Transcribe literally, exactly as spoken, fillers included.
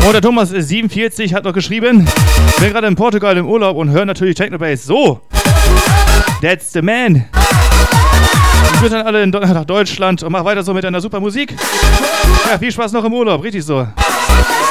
Und der Thomas siebenundvierzig hat noch geschrieben, ich bin gerade in Portugal im Urlaub und höre natürlich Technobase. So, that's the man. Ich grüße dann alle in, nach Deutschland und mach weiter so mit einer super Musik. Ja, viel Spaß noch im Urlaub, richtig so.